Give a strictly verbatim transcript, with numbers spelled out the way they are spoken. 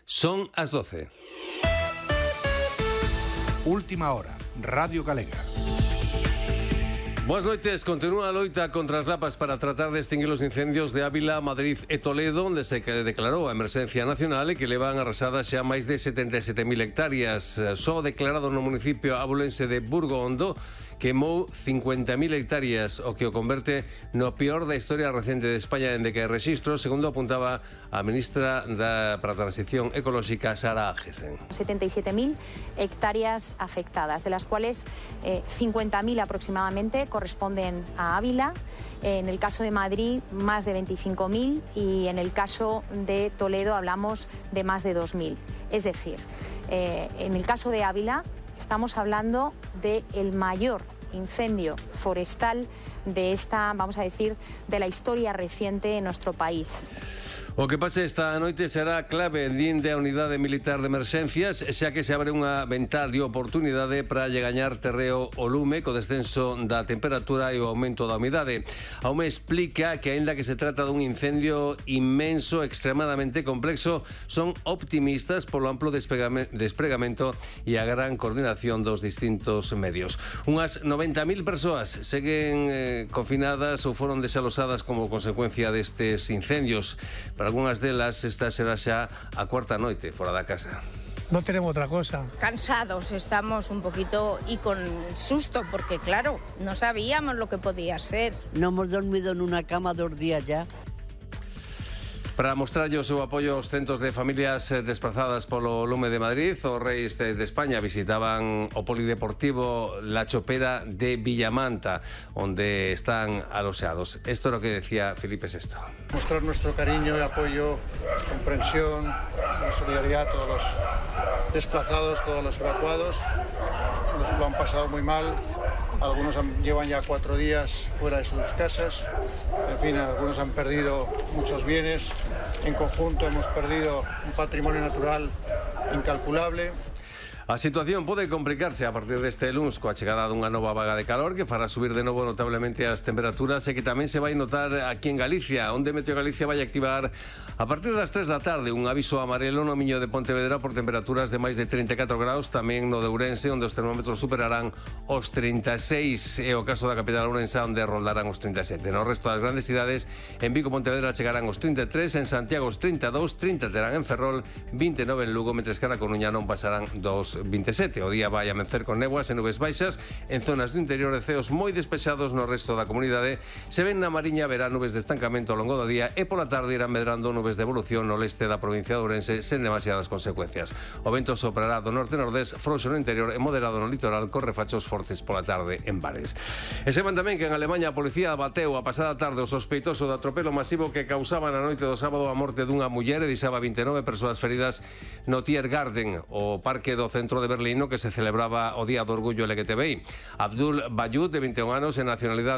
Son as doce. Última hora, Radio Galega. Boas noites. Continúa a loita contra as lapas para tratar de extinguir os incendios de Ávila, Madrid e Toledo, onde se declarou a emerxencia nacional e que levan arrasadas xa máis de setenta e sete mil hectáreas. Só declarado no municipio abulense de Burgondo quemou cincuenta mil hectáreas, o que o converte no peor da historia recente de España dende que hai rexistro, segundo apuntaba a ministra da, para a Transición Ecolóxica, Sara Agesen. setenta y siete mil hectáreas afectadas, de las cuales eh, cincuenta mil aproximadamente corresponden a Ávila. En el caso de Madrid, más de veinticinco mil, y en el caso de Toledo hablamos de más de dos mil. Es decir, eh, en el caso de Ávila estamos hablando del mayor incendio forestal de esta, vamos a decir, de la historia reciente en nuestro país. O que pase esta noite será clave, din da Unidade Militar de Emerxencias, xa que se abre unha ventá de oportunidade para lle gañar terreo o lume co descenso da temperatura e o aumento da humidade. A U M E explica que, aínda que se trata dun incendio inmenso, extremadamente complexo, son optimistas polo amplo despregamento e a gran coordinación dos distintos medios. Unhas noventa mil persoas seguen eh, confinadas ou foron desalosadas como consecuencia destes incendios. Para algunhas delas, esta será xa a cuarta noite fora da casa. No tenemos otra cosa. Cansados estamos un poquito y con susto, porque claro, no sabíamos lo que podía ser. No hemos dormido en una cama dos días ya. Para mostrarlle o seu apoio aos centos de familias desplazadas polo lume de Madrid, os reis de, de España visitaban o polideportivo La Chopera de Villamanta, onde están aloxados. Esto é o que decía Felipe sexto. Mostrar nuestro cariño y apoyo, comprensión y solidaridad a todos los desplazados, todos los evacuados. Nos lo han pasado muy mal. Algunos han, llevan ya cuatro días fuera de sus casas. En fin, algunos han perdido muchos bienes. En conjunto hemos perdido un patrimonio natural incalculable. A situación pode complicarse a partir deste luns coa chegada dunha nova vaga de calor que fará subir de novo notablemente as temperaturas e que tamén se vai notar aquí en Galicia, onde Meteo Galicia vai activar a partir das tres da tarde un aviso amarelo no Miño de Pontevedra por temperaturas de máis de trinta e catro graus, tamén no de Ourense, onde os termómetros superarán os trinta e seis, e o caso da capital ourensa, onde roldarán os trinta e sete. No resto das grandes cidades, en Vigo e Pontevedra chegarán os trinta e tres, en Santiago os trinta e dous, trinta terán en Ferrol, vinte e nove en Lugo, mentres que na Coruña non pasarán dos vinte e sete. O día vai amencer con néboas e nubes baixas en zonas do interior e ceos moi despexados no resto da comunidade. Se ven na Mariña verá nubes de estancamento ao longo do día e pola tarde irán medrando nubes de evolución no leste da provincia de Ourense sen demasiadas consecuencias. O vento soprará do norte-nordés, frouxo no interior e moderado no litoral, con refachos fortes pola tarde en bares. E sepan tamén que en Alemanha a policía bateu a pasada tarde o sospeitoso do atropelo masivo que causaba na noite do sábado a morte dunha muller e deixaba vinte e nove persoas feridas no Tiergarten, o parque do centro de Berlín, no que se celebraba o Día do Orgullo L G T B I. Abdul Bayud, de vinte e un anos, e nacionalidade